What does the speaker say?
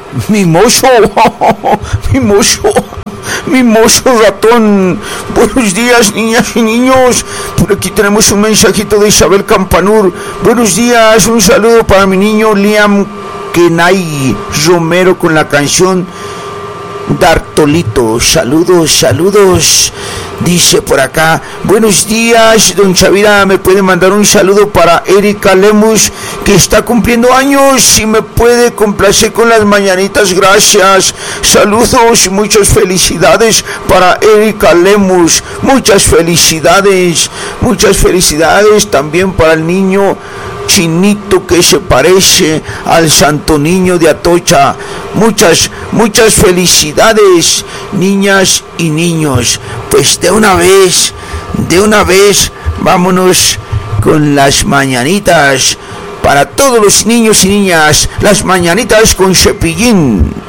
Mimoso, mimoso, mimoso ratón. Buenos días, niñas y niños. Por aquí tenemos un mensajito de Isabel Campanur. Buenos días, un saludo para mi niño Liam Kenay Romero con la canción Dartolito. Saludos, saludos. Dice por acá, buenos días, don Chavira, me puede mandar un saludo para Erika Lemus, que está cumpliendo años, y me puede complacer con las mañanitas, gracias. Saludos, muchas felicidades para Erika Lemus, muchas felicidades también para el niño Chinito, que se parece al Santo Niño de Atocha. Muchas felicidades, niñas y niños. Pues de una vez, vámonos con las mañanitas para todos los niños y niñas, las mañanitas con Cepillín.